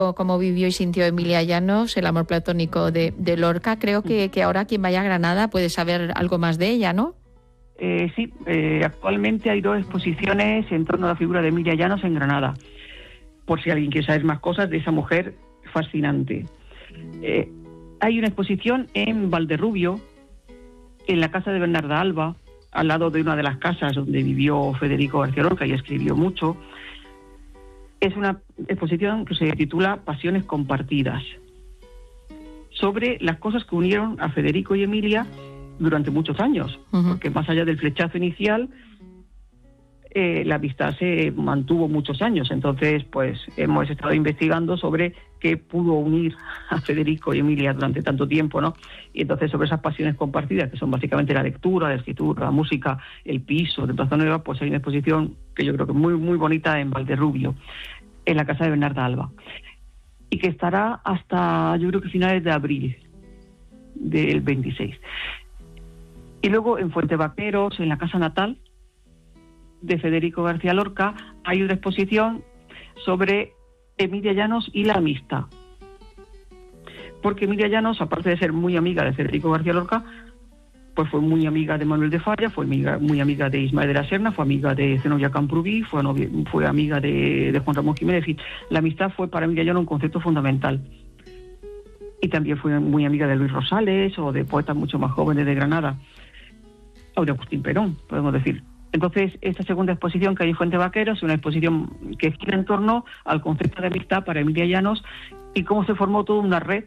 cómo vivió y sintió Emilia Llanos el amor platónico de Lorca. Creo que ahora quien vaya a Granada puede saber algo más de ella, ¿no? Sí, actualmente hay 2 exposiciones en torno a la figura de Emilia Llanos en Granada, por si alguien quiere saber más cosas de esa mujer fascinante. Hay una exposición en Valderrubio, en la casa de Bernarda Alba, al lado de una de las casas donde vivió Federico García Lorca y escribió mucho. Es una exposición que se titula Pasiones compartidas, sobre las cosas que unieron a Federico y Emilia durante muchos años, porque más allá del flechazo inicial, la amistad se mantuvo muchos años. Entonces, pues hemos estado investigando sobre qué pudo unir a Federico y Emilia durante tanto tiempo, ¿no? Y entonces sobre esas pasiones compartidas, que son básicamente la lectura, la escritura, la música, el piso de Plaza Nueva, pues hay una exposición que yo creo que es muy, muy bonita en Valderrubio, en la casa de Bernarda Alba, y que estará hasta, yo creo que finales de abril del 26. Y luego en Fuente Vaqueros, en la casa natal de Federico García Lorca, hay una exposición sobre Emilia Llanos y la amistad. Porque Emilia Llanos, aparte de ser muy amiga de Federico García Lorca, pues fue muy amiga de Manuel de Falla, fue muy amiga de Ismael de la Serna, fue amiga de Zenobia Camprubí, fue amiga de Juan Ramón Jiménez. En fin, la amistad fue para Emilia Llanos un concepto fundamental. Y también fue muy amiga de Luis Rosales o de poetas mucho más jóvenes de Granada, o de Agustín Perón, podemos decir. Entonces, esta segunda exposición que hay en Fuente Vaqueros es una exposición que gira en torno al concepto de amistad para Emilia Llanos y cómo se formó toda una red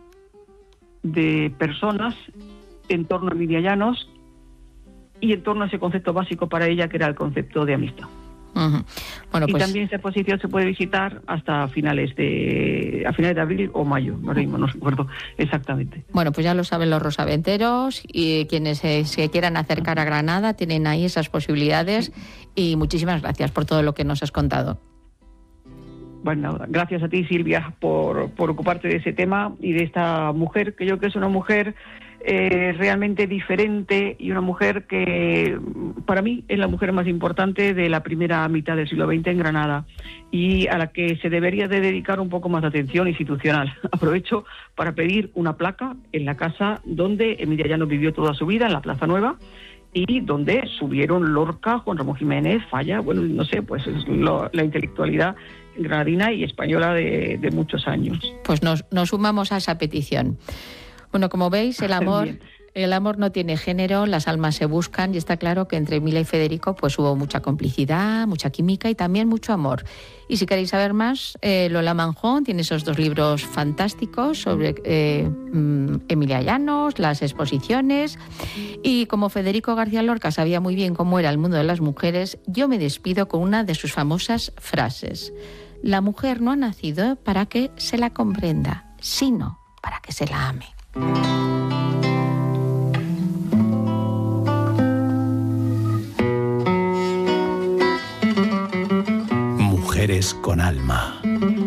de personas en torno a Emilia Llanos y en torno a ese concepto básico para ella, que era el concepto de amistad. Bueno, pues, y también esta exposición se puede visitar hasta finales de abril o mayo, no recuerdo exactamente. Bueno, pues ya lo saben los rosaventeros, y quienes se quieran acercar a Granada tienen ahí esas posibilidades. Y muchísimas gracias por todo lo que nos has contado. Bueno, gracias a ti, Silvia, por ocuparte de ese tema y de esta mujer, que yo creo que es una mujer realmente diferente, y una mujer que para mí es la mujer más importante de la primera mitad del siglo XX en Granada, y a la que se debería de dedicar un poco más de atención institucional. Aprovecho para pedir una placa en la casa donde Emilia Llanos vivió toda su vida, en la Plaza Nueva, y donde subieron Lorca, Juan Ramón Jiménez, Falla, bueno, no sé, pues es la intelectualidad granadina y española de muchos años. Pues nos sumamos a esa petición. Bueno, como veis, el amor no tiene género, las almas se buscan, y está claro que entre Emilia y Federico pues hubo mucha complicidad, mucha química y también mucho amor. Y si queréis saber más, Lola Manjón tiene esos 2 libros fantásticos sobre Emilia Llanos, las exposiciones. Y como Federico García Lorca sabía muy bien cómo era el mundo de las mujeres, yo me despido con una de sus famosas frases: la mujer no ha nacido para que se la comprenda, sino para que se la ame. Mujeres con alma.